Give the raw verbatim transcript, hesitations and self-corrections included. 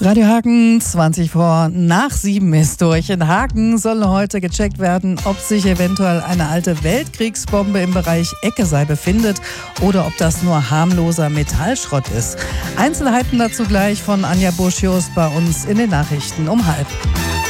Radio Hagen, zwanzig vor nach sieben ist durch. In Hagen soll heute gecheckt werden, ob sich eventuell eine alte Weltkriegsbombe im Bereich Eckesei befindet oder ob das nur harmloser Metallschrott ist. Einzelheiten dazu gleich von Anja Bursch-Jost bei uns in den Nachrichten um halb.